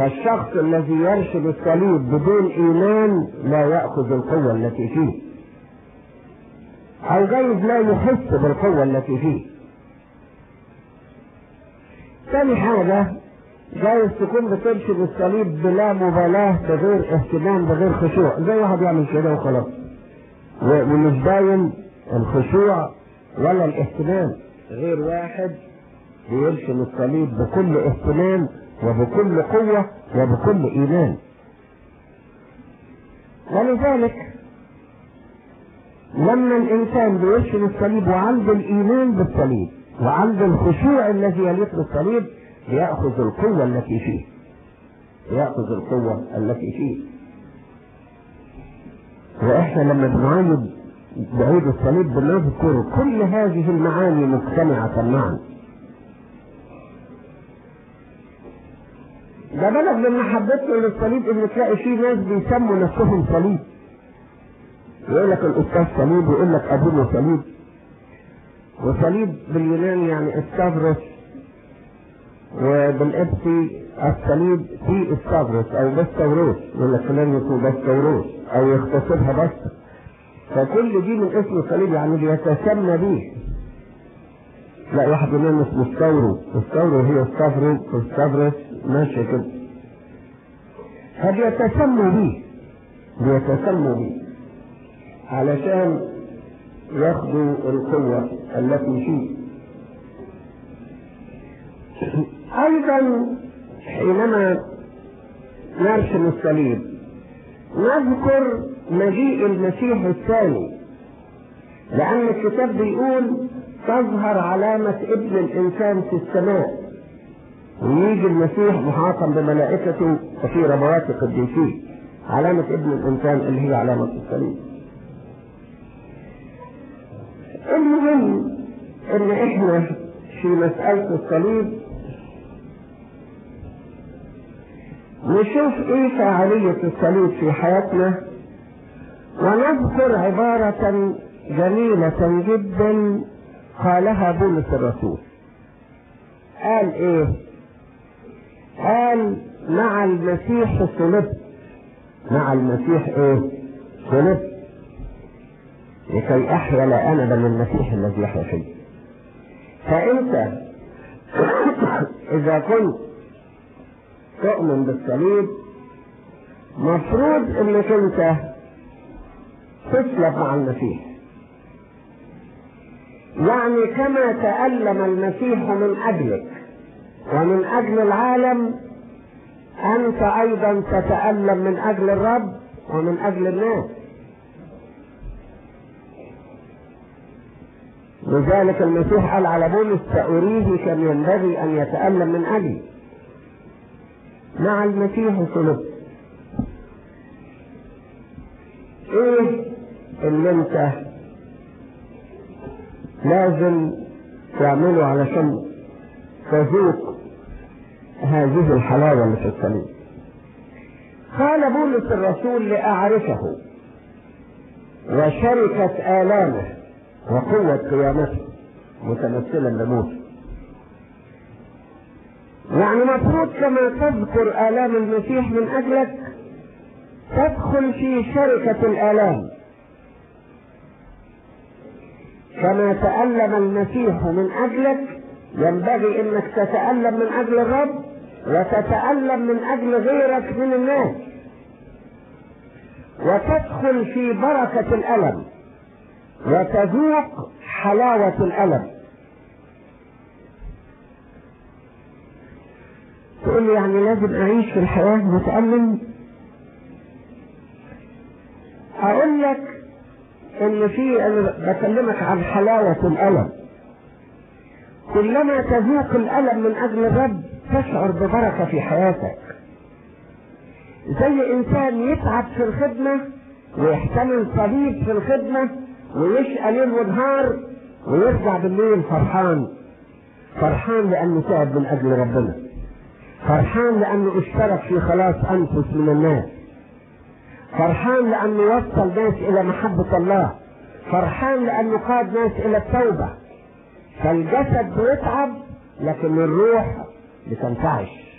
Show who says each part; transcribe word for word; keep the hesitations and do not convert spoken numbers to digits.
Speaker 1: فالشخص الذي يرشد الصليب بدون ايمان لا يأخذ القوة التي فيه، او جايز لا يحس بالقوة التي فيه. ثاني حاجة، جايز تكون بترشد الصليب بلا مبالاة، بغير اهتمام، بغير خشوع، زي واحد يعمل كده وخلاص، ومش باين الخشوع ولا الاهتمام، غير واحد بيرشد الصليب بكل اهتمام وبكل قوة وبكل ايمان. ولذلك لما الانسان بيرشد الصليب وعنده الايمان بالصليب وعنده الخشوع الذي يليق بالصليب، يأخذ القوة التي فيه، يأخذ القوة التي فيه. واحنا لما بنعيد بعيد الصليب بنذكر كل هذه المعاني مجتمعة معا. ده بلغ من محبتنا للصليب ان تلاقي فيه ناس بيسموا نفسهم صليب، يقول لك الاستاذ صليب، ويقول لك ابونا صليب. وصليب باليوناني يعني استافروس، وبالابسي الصليب في استافروس او بستوروس، يقول لك فلان اسمه بستوروس او يختصرها بس. فكل دي من اسم الصليب يعني بيتسمى به. لا واحد منهم اسمه ستاورو، ستاورو هي ستافرو وستافروس ماشي كده، فبيتسموا به، بيتسموا به علشان ياخدوا القوة التي فيه. ايضا حينما نرسم الصليب نذكر مجيء المسيح الثاني، لان الكتاب بيقول تظهر علامة ابن الانسان في السماء، ويجي المسيح محاطا بملائكته وفي ربوات قديسيه. علامة ابن الانسان اللي هي علامة الصليب. المهم ان احنا في مسألة الصليب نشوف ايه فاعلية الصليب في حياتنا، ونذكر عبارة جميلة جدا قالها بولس الرسول. قال ايه؟ قال مع المسيح صلبت، مع المسيح ايه؟ صلبت، لكي احيا لا انا بل المسيح الذي يحيا فيه. فانت اذا كنت تؤمن بالصليب مفروض انك انت تسلب مع المسيح. يعني كما تألم المسيح من اجلك ومن اجل العالم، انت ايضا تتألم من اجل الرب ومن اجل الناس. لذلك المسيح قال على بولس سأريه كم ينبغي ان يتألم من اجلي. مع المسيح صلبت. ايه اللي انت لازم تعمله علشان تذوق هذه الحلاوة اللي في الصليب؟ قال بولس الرسول لأعرفه وشركة آلامه وقوة قيامته متمثلا بموته. يعني مفروض كما تذكر آلام المسيح من أجلك تدخل في شركة الآلام. كما تألم المسيح من أجلك ينبغي أنك تتألم من أجل الرب وتتألم من أجل غيرك من الناس، وتدخل في بركة الألم وتذوق حلاوة الألم. تقول لي يعني لازم أعيش في الحياة متألم؟ أقول لك إن في، أنا بكلمك عن حلاوة الألم. كلما تذوق الألم من أجل الرب تشعر ببركة في حياتك. زي إنسان يتعب في الخدمة ويحتمل صليب في الخدمة ويشقى ليل ونهار ويرجع بالليل فرحان، فرحان لأنه تعب من أجل ربنا، فرحان لأنه اشترك في خلاص أنفس من الناس، فرحان لأنه وصل ناس إلى محبة الله، فرحان لأنه قاد ناس إلى التوبة. فالجسد بيتعب لكن الروح بتنتعش.